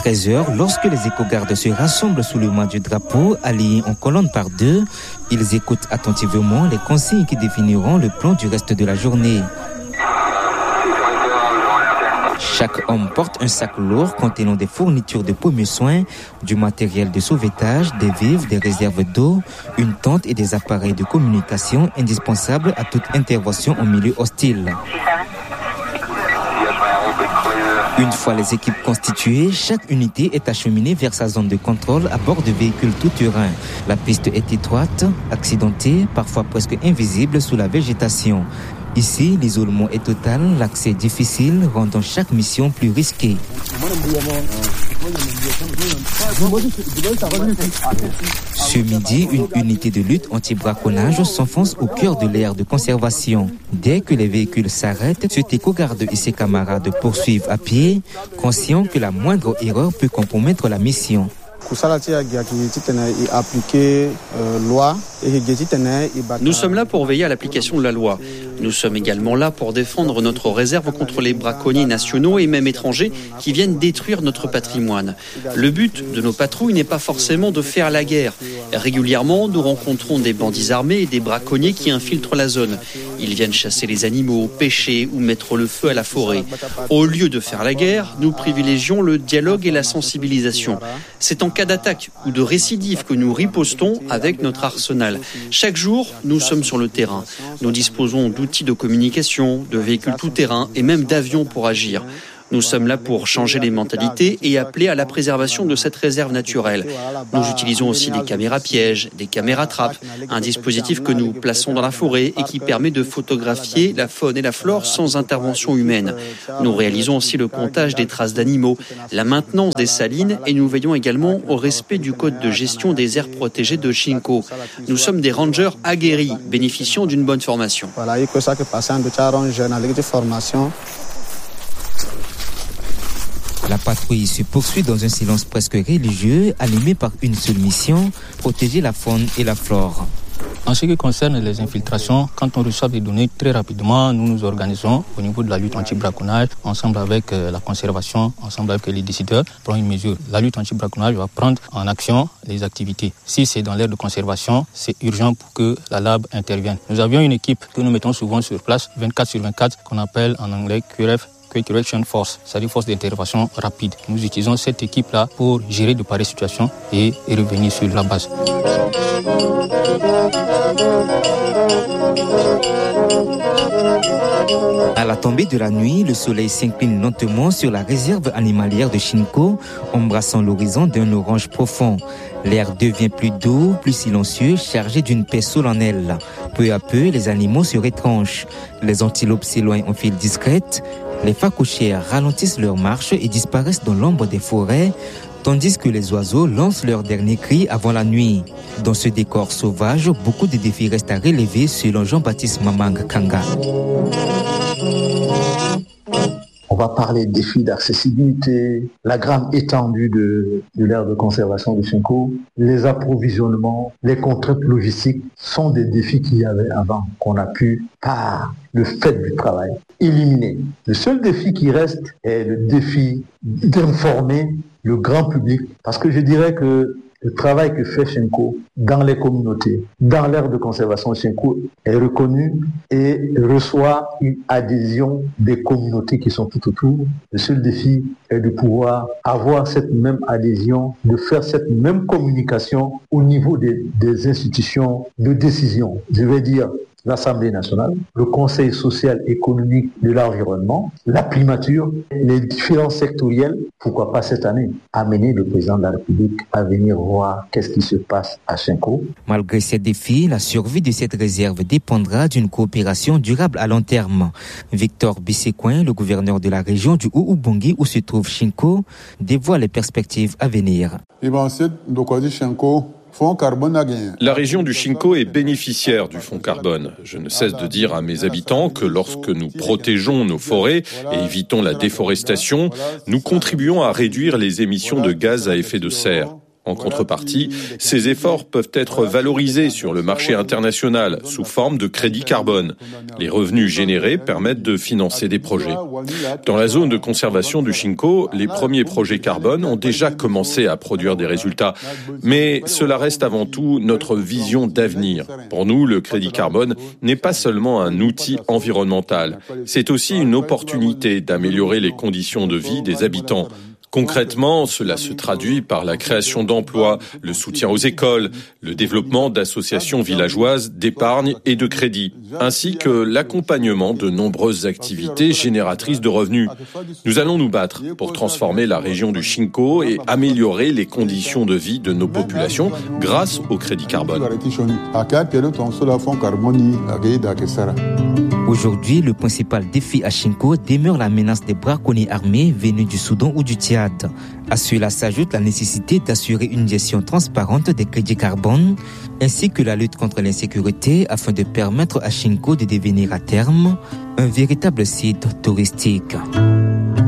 13h, lorsque les éco-gardes se rassemblent sous le mât du drapeau, alliés en colonne par deux, ils écoutent attentivement les consignes qui définiront le plan du reste de la journée. Chaque homme porte un sac lourd contenant des fournitures de premiers soins, du matériel de sauvetage, des vivres, des réserves d'eau, une tente et des appareils de communication indispensables à toute intervention en milieu hostile. Une fois les équipes constituées, chaque unité est acheminée vers sa zone de contrôle à bord de véhicules tout-terrain. La piste est étroite, accidentée, parfois presque invisible sous la végétation. Ici, l'isolement est total, l'accès difficile, rendant chaque mission plus risquée. Ce midi, une unité de lutte anti-braconnage s'enfonce au cœur de l'aire de conservation. Dès que les véhicules s'arrêtent, cet éco-garde et ses camarades poursuivent à pied, conscients que la moindre erreur peut compromettre la mission. Nous sommes là pour veiller à l'application de la loi. Nous sommes également là pour défendre notre réserve contre les braconniers nationaux et même étrangers qui viennent détruire notre patrimoine. Le but de nos patrouilles n'est pas forcément de faire la guerre. Régulièrement, nous rencontrons des bandits armés et des braconniers qui infiltrent la zone. Ils viennent chasser les animaux, pêcher ou mettre le feu à la forêt. Au lieu de faire la guerre, nous privilégions le dialogue et la sensibilisation. C'est en cas d'attaque ou de récidive que nous ripostons avec notre arsenal. Chaque jour, nous sommes sur le terrain. Nous disposons d'outils de communication, de véhicules tout-terrain et même d'avions pour agir. Nous sommes là pour changer les mentalités et appeler à la préservation de cette réserve naturelle. Nous utilisons aussi des caméras pièges, des caméras trappes, un dispositif que nous plaçons dans la forêt et qui permet de photographier la faune et la flore sans intervention humaine. Nous réalisons aussi le comptage des traces d'animaux, la maintenance des salines et nous veillons également au respect du code de gestion des aires protégées de Chinko. Nous sommes des rangers aguerris, bénéficiant d'une bonne formation. La patrouille se poursuit dans un silence presque religieux, animé par une seule mission, protéger la faune et la flore. En ce qui concerne les infiltrations, quand on reçoit des données très rapidement, nous nous organisons au niveau de la lutte anti-braconnage, ensemble avec la conservation, ensemble avec les décideurs, prendre une mesure. La lutte anti-braconnage va prendre en action les activités. Si c'est dans l'aire de conservation, c'est urgent pour que la LAB intervienne. Nous avions une équipe que nous mettons souvent sur place, 24/24, qu'on appelle en anglais QRF, Quick Reaction Force, c'est-à-dire force d'intervention rapide. Nous utilisons cette équipe-là pour gérer de pareilles situations et revenir sur la base. À la tombée de la nuit, le soleil s'incline lentement sur la réserve animalière de Chinko, embrassant l'horizon d'un orange profond. L'air devient plus doux, plus silencieux, chargé d'une paix solennelle. Peu à peu, les animaux se retranchent. Les antilopes s'éloignent en file discrète. Les phacochères ralentissent leur marche et disparaissent dans l'ombre des forêts, tandis que les oiseaux lancent leur dernier cri avant la nuit. Dans ce décor sauvage, beaucoup de défis restent à relever selon Jean-Baptiste Mamang Kanga. On va parler des défis d'accessibilité, la grande étendue de l'aire de conservation de Chinko, les approvisionnements, les contraintes logistiques sont des défis qu'il y avait avant, qu'on a pu, par le fait du travail, éliminer. Le seul défi qui reste est le défi d'informer le grand public, parce que je dirais que le travail que fait Chinko dans les communautés, dans l'aire de conservation Chinko est reconnu et reçoit une adhésion des communautés qui sont tout autour. Le seul défi est de pouvoir avoir cette même adhésion, de faire cette même communication au niveau des institutions de décision. Je vais dire l'Assemblée nationale, le Conseil social économique de l'environnement, la primature, les différents sectoriels, pourquoi pas cette année, amener le président de la République à venir voir qu'est-ce qui se passe à Chinko. Malgré ces défis, la survie de cette réserve dépendra d'une coopération durable à long terme. Victor Bissécoin, le gouverneur de la région du Oubongi où se trouve Chinko, dévoile les perspectives à venir. La région du Chinko est bénéficiaire du fonds carbone. Je ne cesse de dire à mes habitants que lorsque nous protégeons nos forêts et évitons la déforestation, nous contribuons à réduire les émissions de gaz à effet de serre. En contrepartie, ces efforts peuvent être valorisés sur le marché international sous forme de crédit carbone. Les revenus générés permettent de financer des projets. Dans la zone de conservation du Chinko, les premiers projets carbone ont déjà commencé à produire des résultats. Mais cela reste avant tout notre vision d'avenir. Pour nous, le crédit carbone n'est pas seulement un outil environnemental. C'est aussi une opportunité d'améliorer les conditions de vie des habitants. Concrètement, cela se traduit par la création d'emplois, le soutien aux écoles, le développement d'associations villageoises d'épargne et de crédit, ainsi que l'accompagnement de nombreuses activités génératrices de revenus. Nous allons nous battre pour transformer la région du Chinko et améliorer les conditions de vie de nos populations grâce au crédit carbone. Aujourd'hui, le principal défi à Chinko demeure la menace des braconniers armés venus du Soudan ou du Tchad. À cela s'ajoute la nécessité d'assurer une gestion transparente des crédits carbone, ainsi que la lutte contre l'insécurité afin de permettre à Chinko de devenir à terme un véritable site touristique.